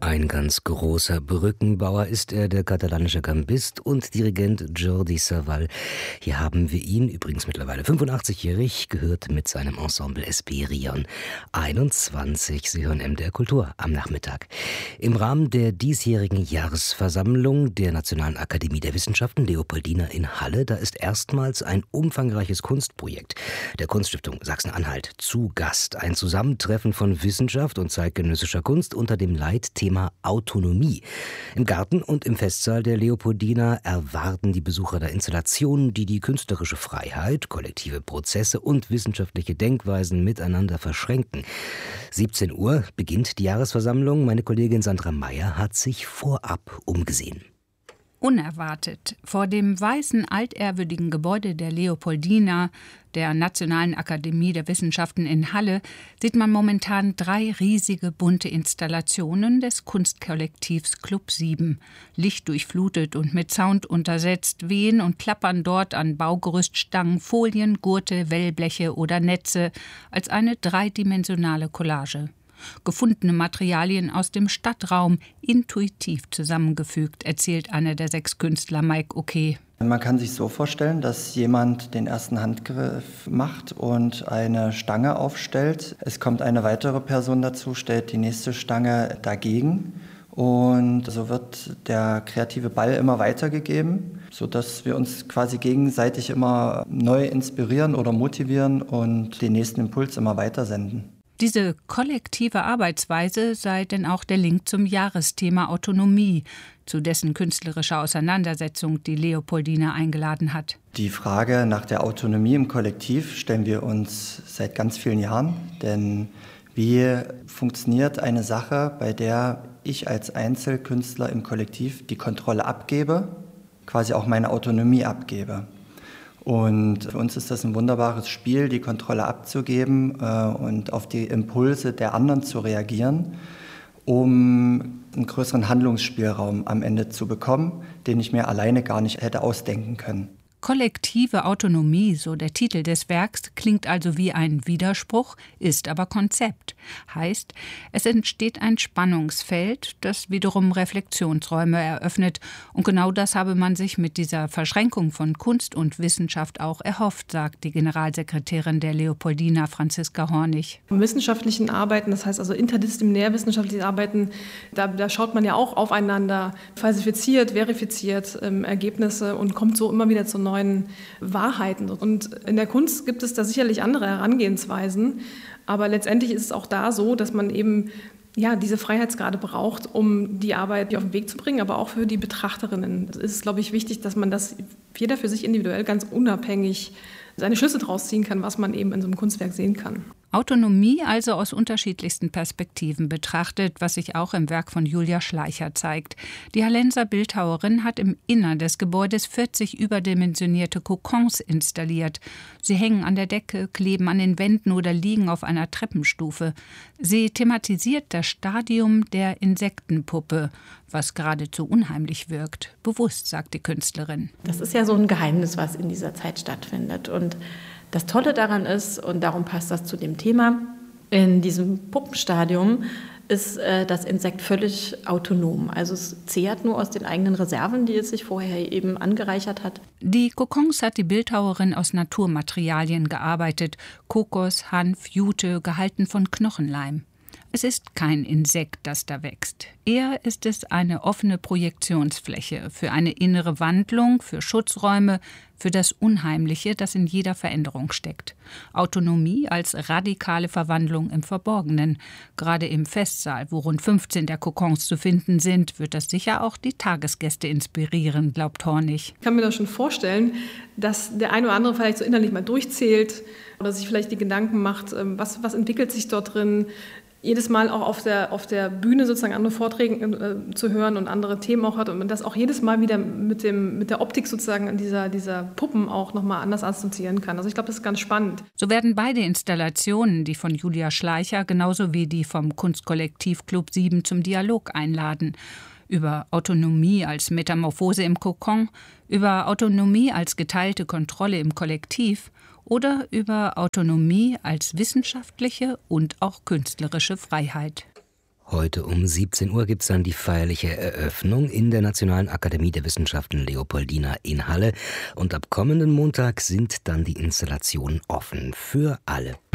Ein ganz großer Brückenbauer ist er, der katalanische Gambist und Dirigent Jordi Savall. Hier haben wir ihn, übrigens mittlerweile 85-jährig, gehört mit seinem Ensemble Esperion 21. Sie hören MDR Kultur am Nachmittag. Im Rahmen der diesjährigen Jahresversammlung der Nationalen Akademie der Wissenschaften Leopoldina in Halle, da ist erstmals ein umfangreiches Kunstprojekt der Kunststiftung Sachsen-Anhalt zu Gast. Ein Zusammentreffen von Wissenschaft und zeitgenössischer Kunst unter dem Leitthema Autonomie. Im Garten und im Festsaal der Leopoldina erwarten die Besucher der Installationen, die die künstlerische Freiheit, kollektive Prozesse und wissenschaftliche Denkweisen miteinander verschränken. 17 Uhr beginnt die Jahresversammlung. Meine Kollegin Sandra Meyer hat sich vorab umgesehen. Unerwartet. Vor dem weißen, altehrwürdigen Gebäude der Leopoldina, der Nationalen Akademie der Wissenschaften in Halle, sieht man momentan 3 riesige bunte Installationen des Kunstkollektivs Club 7. Lichtdurchflutet und mit Sound untersetzt wehen und klappern dort an Baugerüststangen Folien, Gurte, Wellbleche oder Netze als eine dreidimensionale Collage. Gefundene Materialien aus dem Stadtraum, intuitiv zusammengefügt, erzählt einer der 6 Künstler, Mike Okay. Man kann sich so vorstellen, dass jemand den ersten Handgriff macht und eine Stange aufstellt. Es kommt eine weitere Person dazu, stellt die nächste Stange dagegen. Und so wird der kreative Ball immer weitergegeben, sodass wir uns quasi gegenseitig immer neu inspirieren oder motivieren und den nächsten Impuls immer weitersenden. Diese kollektive Arbeitsweise sei denn auch der Link zum Jahresthema Autonomie, zu dessen künstlerischer Auseinandersetzung die Leopoldina eingeladen hat. Die Frage nach der Autonomie im Kollektiv stellen wir uns seit ganz vielen Jahren. Denn wie funktioniert eine Sache, bei der ich als Einzelkünstler im Kollektiv die Kontrolle abgebe, quasi auch meine Autonomie abgebe? Und für uns ist das ein wunderbares Spiel, die Kontrolle abzugeben und auf die Impulse der anderen zu reagieren, um einen größeren Handlungsspielraum am Ende zu bekommen, den ich mir alleine gar nicht hätte ausdenken können. Kollektive Autonomie, so der Titel des Werks, klingt also wie ein Widerspruch, ist aber Konzept. Heißt, es entsteht ein Spannungsfeld, das wiederum Reflexionsräume eröffnet. Und genau das habe man sich mit dieser Verschränkung von Kunst und Wissenschaft auch erhofft, sagt die Generalsekretärin der Leopoldina, Franziska Hornig. Im wissenschaftlichen Arbeiten, das heißt also interdisziplinär wissenschaftliche Arbeiten, da schaut man ja auch aufeinander, falsifiziert, verifiziert Ergebnisse und kommt so immer wieder zu neuen Wahrheiten. Und in der Kunst gibt es da sicherlich andere Herangehensweisen, aber letztendlich ist es auch da so, dass man eben diese Freiheitsgrade braucht, um die Arbeit auf den Weg zu bringen, aber auch für die Betrachterinnen. Es ist, glaube ich, wichtig, dass man das jeder für sich individuell ganz unabhängig seine Schlüsse draus ziehen kann, was man eben in so einem Kunstwerk sehen kann. Autonomie also aus unterschiedlichsten Perspektiven betrachtet, was sich auch im Werk von Julia Schleicher zeigt. Die Hallenser Bildhauerin hat im Innern des Gebäudes 40 überdimensionierte Kokons installiert. Sie hängen an der Decke, kleben an den Wänden oder liegen auf einer Treppenstufe. Sie thematisiert das Stadium der Insektenpuppe, was geradezu unheimlich wirkt. Bewusst, sagt die Künstlerin. Das ist ja so ein Geheimnis, was in dieser Zeit stattfindet. Und das Tolle daran ist, und darum passt das zu dem Thema, in diesem Puppenstadium ist das Insekt völlig autonom. Also es zehrt nur aus den eigenen Reserven, die es sich vorher eben angereichert hat. Die Kokons hat die Bildhauerin aus Naturmaterialien gearbeitet. Kokos, Hanf, Jute, gehalten von Knochenleim. Es ist kein Insekt, das da wächst. Eher ist es eine offene Projektionsfläche für eine innere Wandlung, für Schutzräume, für das Unheimliche, das in jeder Veränderung steckt. Autonomie als radikale Verwandlung im Verborgenen. Gerade im Festsaal, wo rund 15 der Kokons zu finden sind, wird das sicher auch die Tagesgäste inspirieren, glaubt Hornig. Ich kann mir das schon vorstellen, dass der eine oder andere vielleicht so innerlich mal durchzählt oder sich vielleicht die Gedanken macht, was entwickelt sich dort drin. Jedes Mal auch auf der Bühne sozusagen andere Vorträge zu hören und andere Themen auch hat und man das auch jedes Mal wieder mit der Optik sozusagen dieser Puppen auch nochmal anders assoziieren kann. Also ich glaube, das ist ganz spannend. So werden beide Installationen, die von Julia Schleicher genauso wie die vom Kunstkollektiv Club 7 zum Dialog einladen. Über Autonomie als Metamorphose im Kokon, über Autonomie als geteilte Kontrolle im Kollektiv oder über Autonomie als wissenschaftliche und auch künstlerische Freiheit. Heute um 17 Uhr gibt es dann die feierliche Eröffnung in der Nationalen Akademie der Wissenschaften Leopoldina in Halle. Und ab kommenden Montag sind dann die Installationen offen für alle.